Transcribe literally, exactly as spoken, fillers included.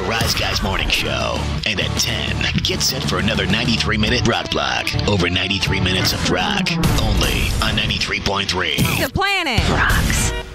Rise Guys Morning Show. And at ten, get set for another ninety-three minute rock block. Over ninety-three minutes of rock. Only on ninety-three point three. The Planet Rocks.